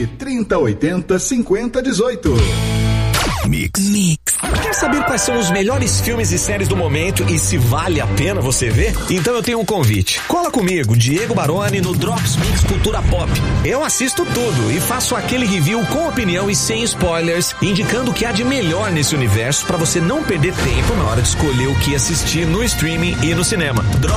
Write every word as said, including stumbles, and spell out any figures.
nove trinta oitenta cinquenta dezoito. Mix. Mix. Quer saber quais são os melhores filmes e séries do momento e se vale a pena você ver? Então eu tenho um convite. Cola comigo, Diego Baroni, no Drops Mix Cultura Pop. Eu assisto tudo e faço aquele review com opinião e sem spoilers, indicando o que há de melhor nesse universo para você não perder tempo na hora de escolher o que assistir no streaming e no cinema.